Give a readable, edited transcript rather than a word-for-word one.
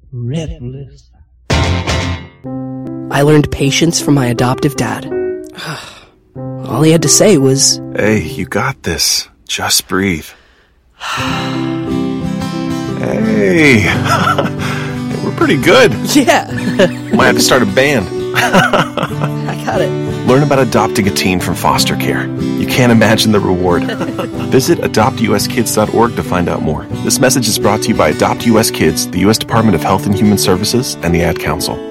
Reckless. I learned patience from my adoptive dad. All he had to say was, "Hey, you got this. Just breathe." Hey, we're pretty good. yeah, Might have to start a band. I got it. Learn about adopting a teen from foster care. You can't imagine the reward. Visit adoptuskids.org to find out more. This message is brought to you by Adopt US Kids, the U.S. Department of Health and Human Services, and the Ad Council.